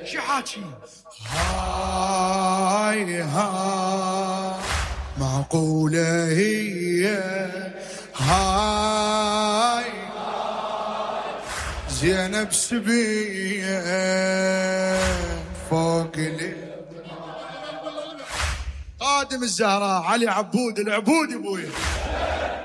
شحاتي هاي معقولة هي هاي زينب سبية فوق خادم الزهراء علي عبود العبود ابوي.